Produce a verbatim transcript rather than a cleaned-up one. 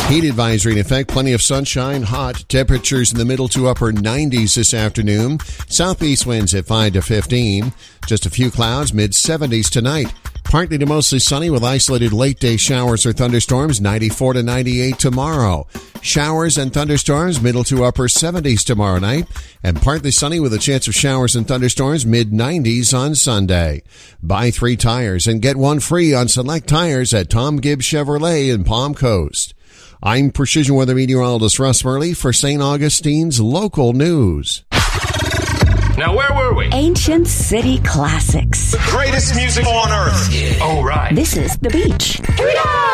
Heat advisory in effect. Plenty of sunshine, hot. Temperatures in the middle to upper nineties this afternoon. Southeast winds at five to fifteen. Just a few clouds, mid seventies tonight. Partly to mostly sunny with isolated late-day showers or thunderstorms, ninety-four to ninety-eight tomorrow. Showers and thunderstorms, middle to upper seventies tomorrow night. And partly sunny with a chance of showers and thunderstorms, mid nineties on Sunday. Buy three tires and get one free on select tires at Tom Gibbs Chevrolet in Palm Coast. I'm Precision Weather Meteorologist Russ Murley for Saint Augustine's Local News. Now, where were we? Ancient City Classics. The greatest music on earth. Yeah. Oh, right. This is The Beach. Here we go!